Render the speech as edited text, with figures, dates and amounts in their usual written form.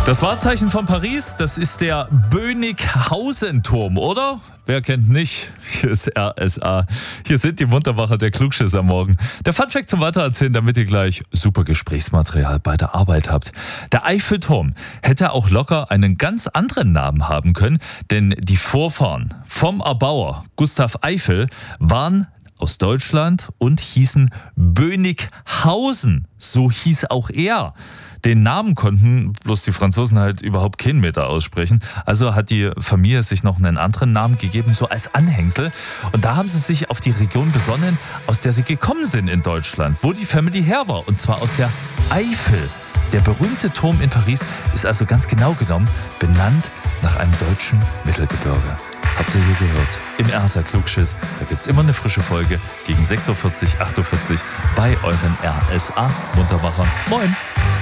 Das Wahrzeichen von Paris, das ist der Bönighausen-Turm, oder? Wer kennt nicht? Hier ist RSA. Hier sind die Muntermacher, der Klugschiss am Morgen. Der Funfact zum Weitererzählen, damit ihr gleich super Gesprächsmaterial bei der Arbeit habt. Der Eiffelturm hätte auch locker einen ganz anderen Namen haben können, denn die Vorfahren vom Erbauer Gustav Eiffel waren aus Deutschland und hießen Bönighausen. So hieß auch er. Den Namen konnten bloß die Franzosen halt überhaupt keinen Meter aussprechen. Also hat die Familie sich noch einen anderen Namen gegeben, so als Anhängsel. Und da haben sie sich auf die Region besonnen, aus der sie gekommen sind in Deutschland, wo die Family her war. Und zwar aus der Eifel. Der berühmte Turm in Paris ist also ganz genau genommen benannt nach einem deutschen Mittelgebirge. Habt ihr hier gehört? Im RSA Klugschiss. Da gibt's immer eine frische Folge gegen 6.40 Uhr, 8.40 Uhr bei euren RSA Muntermachern. Moin!